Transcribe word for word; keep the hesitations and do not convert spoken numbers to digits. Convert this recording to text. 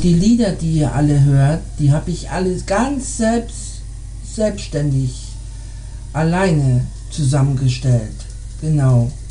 die Lieder, die ihr alle hört, die habe ich alle ganz selbst, selbstständig alleine zusammengestellt. Genau.